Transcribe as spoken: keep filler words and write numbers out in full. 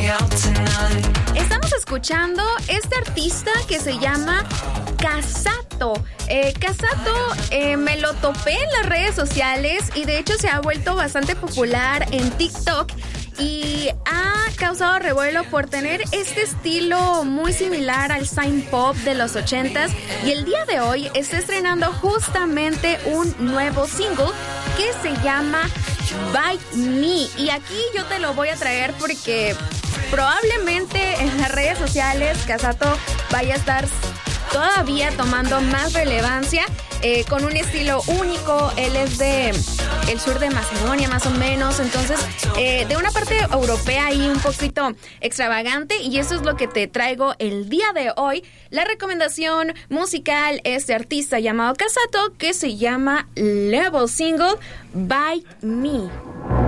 Estamos escuchando este artista que se llama Casato. Eh, Casato eh, me lo topé en las redes sociales y de hecho se ha vuelto bastante popular en TikTok y ha causado revuelo por tener este estilo muy similar al synth pop de los ochentas, y el día de hoy está estrenando justamente un nuevo single que se llama Bite Me, y aquí yo te lo voy a traer porque probablemente en las redes sociales Casato vaya a estar todavía tomando más relevancia, eh, con un estilo único. Él es de el sur de Macedonia más o menos, entonces eh, de una parte europea y un poquito extravagante, y eso es lo que te traigo el día de hoy. La recomendación musical es de artista llamado Casato, que se llama Level Single Bite Me.